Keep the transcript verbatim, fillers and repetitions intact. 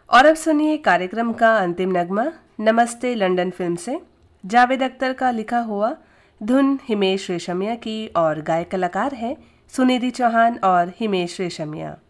और अब सुनिए कार्यक्रम का अंतिम नगमा नमस्ते लंदन फिल्म से जावेद अख्तर का लिखा हुआ, धुन हिमेश रेशमिया की और गायक कलाकार हैं सुनिधि चौहान और हिमेश रेशमिया।